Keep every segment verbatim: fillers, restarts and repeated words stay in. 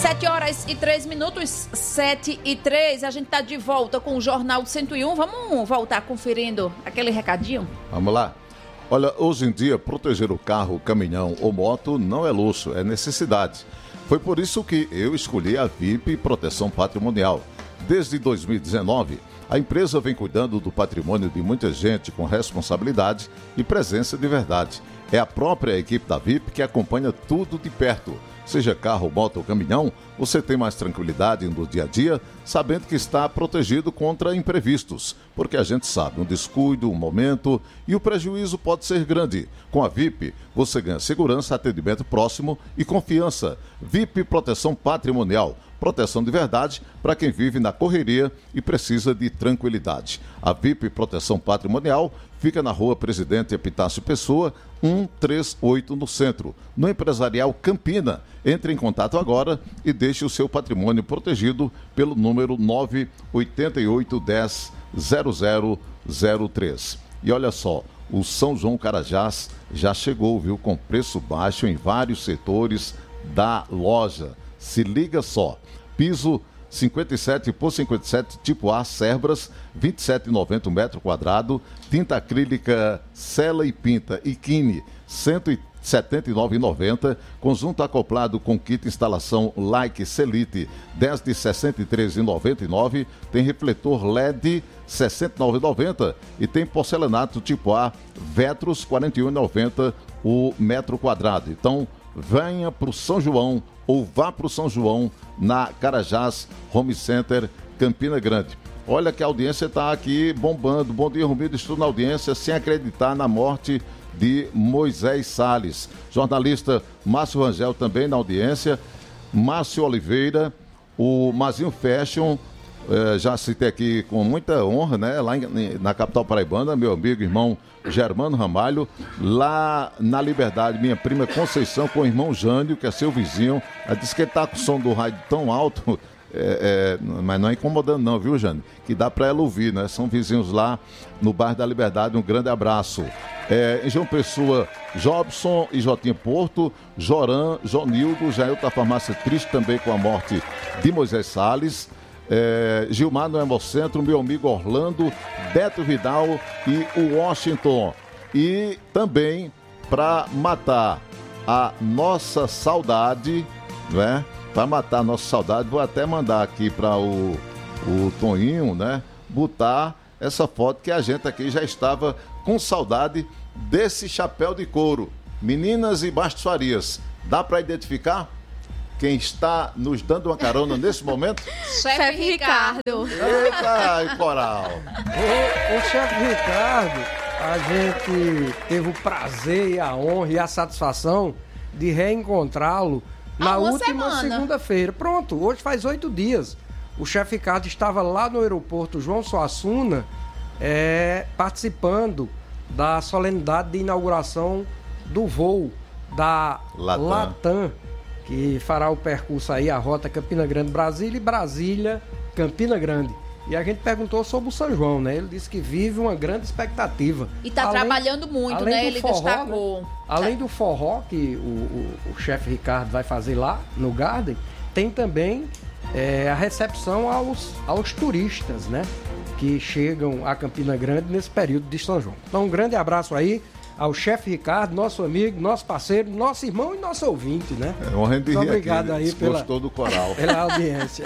Sete horas e três minutos, sete e três. A gente está de volta com o Jornal cento e um. Vamos voltar conferindo aquele recadinho? Vamos lá. Olha, hoje em dia, proteger o carro, caminhão ou moto não é luxo, é necessidade. Foi por isso que eu escolhi a V I P Proteção Patrimonial. Desde dois mil e dezenove, a empresa vem cuidando do patrimônio de muita gente com responsabilidade e presença de verdade. É a própria equipe da V I P que acompanha tudo de perto. Seja carro, moto ou caminhão, você tem mais tranquilidade no dia a dia, sabendo que está protegido contra imprevistos. Porque a gente sabe, um descuido, um momento e o prejuízo pode ser grande. Com a V I P, você ganha segurança, atendimento próximo e confiança. V I P Proteção Patrimonial. Proteção de verdade para quem vive na correria e precisa de tranquilidade. A V I P Proteção Patrimonial fica na rua Presidente Epitácio Pessoa, cento e trinta e oito, no centro, no Empresarial Campina. Entre em contato agora e deixe o seu patrimônio protegido pelo número nove oito oito, um zero, zero zero zero três. E olha só, o São João Carajás já chegou, viu, com preço baixo em vários setores da loja. Se liga só, piso cinquenta e sete por cinquenta e sete tipo A Cerbras, vinte e sete reais e noventa centavos o metro quadrado, tinta acrílica Sela e Pinta e Kine, cento e setenta e nove reais e noventa centavos, conjunto acoplado com kit instalação Like Selite, dez de sessenta e três reais e noventa e nove centavos, tem refletor L E D sessenta e nove reais e noventa centavos e tem porcelanato tipo A Vetros quarenta e um reais e noventa centavos o metro quadrado. Então, venha para o São João ou vá para o São João na Carajás Home Center, Campina Grande. Olha que a audiência está aqui bombando. Bom dia, Romildo. Estou na audiência sem acreditar na morte de Moisés Salles. Jornalista Márcio Rangel também na audiência. Márcio Oliveira, o Mazinho Fashion, eh, já citei aqui com muita honra, né? Lá em, na capital paraibana, meu amigo, irmão Germano Ramalho. Lá na Liberdade, minha prima Conceição com o irmão Jânio, que é seu vizinho. Ela disse que ele está com o som do rádio tão alto, é, é, mas não é incomodando não, viu, Jânio? Que dá para ela ouvir, né? São vizinhos lá no bairro da Liberdade. Um grande abraço. É, em João Pessoa, Jobson e Jotinha Porto, Joran, Jonildo, Jair da Farmácia triste também com a morte de Moisés Salles. É, Gilmar no Hemocentro, meu amigo Orlando, Beto Vidal e o Washington. E também para matar a nossa saudade, né? Para matar a nossa saudade, vou até mandar aqui para o, o Toninho, né? Botar essa foto que a gente aqui já estava com saudade desse chapéu de couro. Meninas e Bastos Farias, dá para identificar quem está nos dando uma carona nesse momento? Chefe Ricardo. Eita, e coral. O, o chefe Ricardo, a gente teve o prazer e a honra e a satisfação de reencontrá-lo na última segunda-feira. Pronto, hoje faz oito dias. O chefe Ricardo estava lá no aeroporto João Suassuna, é, participando da solenidade de inauguração do voo da Latam. Latam, que fará o percurso aí, a rota Campina Grande-Brasília e Brasília-Campina Grande. E a gente perguntou sobre o São João, né? Ele disse que vive uma grande expectativa. E está trabalhando muito, né? Ele forró, destacou. Né? Além do forró que o, o, o chefe Ricardo vai fazer lá no Garden, tem também é, a recepção aos, aos turistas, né? Que chegam a Campina Grande nesse período de São João. Então, um grande abraço aí ao chefe Ricardo, nosso amigo, nosso parceiro, nosso irmão e nosso ouvinte, né? É um rende Muito obrigado aqui, aí pela, do coral. pela audiência.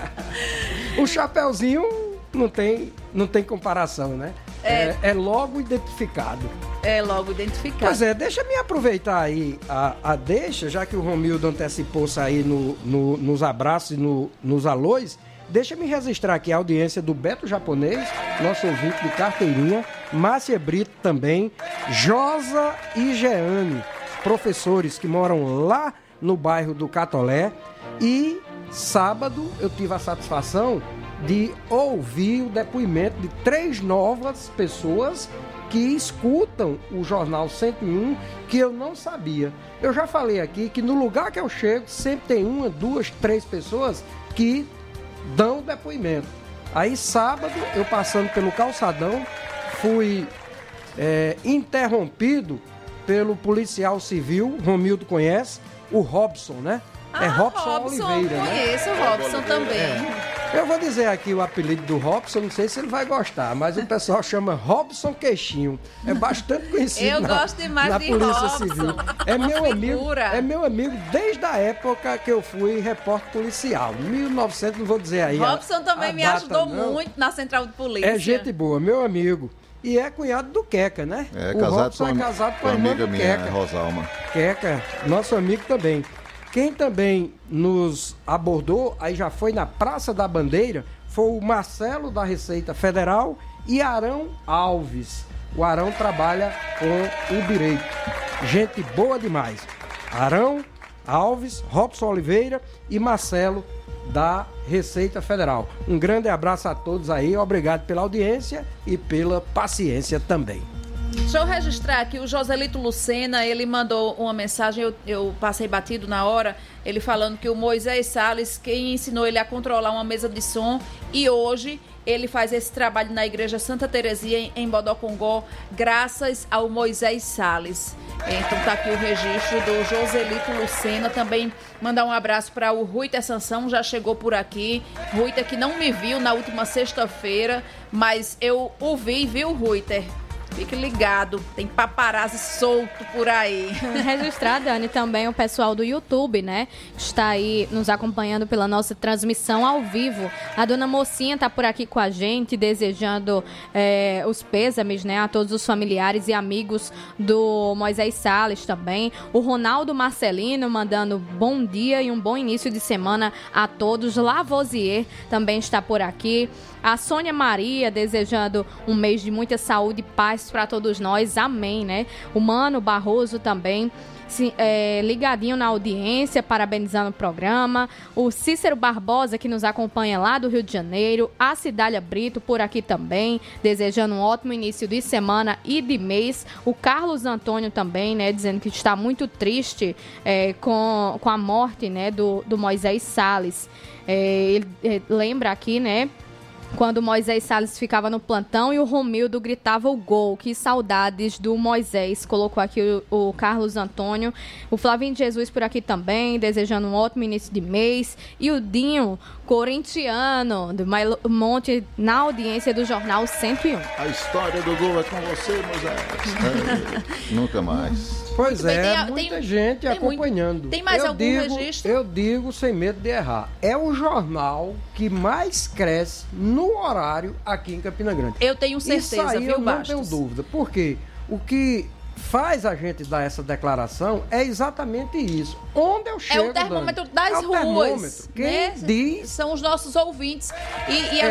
O chapeuzinho não tem, não tem comparação, né? É, é, é logo identificado. É logo identificado. Pois é, deixa me aproveitar aí a, a deixa, já que o Romildo antecipou sair no, no, nos abraços e no, nos alôs. Deixa-me registrar aqui a audiência do Beto Japonês, nosso ouvinte de carteirinha, Márcia Brito também, Josa e Jeane, professores que moram lá no bairro do Catolé. E sábado eu tive a satisfação de ouvir o depoimento de três novas pessoas que escutam o Jornal cento e um, que eu não sabia. Eu já falei aqui que no lugar que eu chego sempre tem uma, duas, três pessoas que dão depoimento. Aí sábado, eu passando pelo calçadão, fui é, interrompido pelo policial civil, Romildo conhece, o Robson, né? é Robson, Robson Oliveira, né? Conheço o Robson também. É. Eu vou dizer aqui o apelido do Robson, não sei se ele vai gostar, mas o pessoal chama Robson Queixinho. É bastante conhecido Eu na, gosto demais na de Polícia Robson. Civil. É Uma meu amigo, figura. é meu amigo desde a época que eu fui repórter policial. mil e novecentos, não vou dizer aí. Robson a, também a me data, ajudou não. muito na central de polícia. É gente boa, meu amigo. E é cunhado do Queca, né? É, o casado Robson com, é casado com a com irmã amiga do minha, Queca. Rosalma. Queca, nosso amigo também. Quem também nos abordou, aí já foi na Praça da Bandeira, foi o Marcelo da Receita Federal e Arão Alves. O Arão trabalha com o direito. Gente boa demais. Arão Alves, Robson Oliveira e Marcelo da Receita Federal. Um grande abraço a todos aí, obrigado pela audiência e pela paciência também. Deixa eu registrar aqui, o Joselito Lucena, ele mandou uma mensagem, eu, eu passei batido na hora, ele falando que o Moisés Salles, quem ensinou ele a controlar uma mesa de som, e hoje ele faz esse trabalho na Igreja Santa Teresia, em, em Bodocongó, graças ao Moisés Salles. Então tá aqui o registro do Joselito Lucena, também mandar um abraço para o Ruiter Sansão, já chegou por aqui, Ruiter que não me viu na última sexta-feira, mas eu o vi, viu, Ruiter? Fique ligado, tem paparazzi solto por aí. Registrar, Dani, também o pessoal do YouTube, né? Está aí nos acompanhando pela nossa transmissão ao vivo. A dona Mocinha está por aqui com a gente, desejando é, os pêsames, né? A todos os familiares e amigos do Moisés Salles também. O Ronaldo Marcelino mandando bom dia e um bom início de semana a todos. Lavoisier também está por aqui. A Sônia Maria desejando um mês de muita saúde e paz para todos nós. Amém, né? O Mano Barroso também se, é, ligadinho na audiência, parabenizando o programa. O Cícero Barbosa, que nos acompanha lá do Rio de Janeiro. A Cidália Brito por aqui também, desejando um ótimo início de semana e de mês. O Carlos Antônio também, né? Dizendo que está muito triste é, com, com a morte, né, do, do Moisés Salles. É, ele é, lembra aqui, né? Quando Moisés Salles ficava no plantão e o Romildo gritava o gol. Que saudades do Moisés. Colocou aqui o, o Carlos Antônio. O Flavinho de Jesus por aqui também, desejando um ótimo início de mês. E o Dinho, corintiano, do Monte, na audiência do Jornal cento e um. A história do gol é com você, Moisés. É, nunca mais. Pois bem, é, tem, muita tem, gente tem acompanhando. Muito. Tem mais eu algum digo, registro? Eu digo sem medo de errar. É o jornal que mais cresce no horário aqui em Campina Grande. Eu tenho certeza, Isso aí viu, eu não Bastos? tenho dúvida. Porque o que faz a gente dar essa declaração é exatamente isso. Onde eu chego, É o termômetro Dani, das é o ruas. termômetro. Quem né? diz... São os nossos ouvintes. E, e a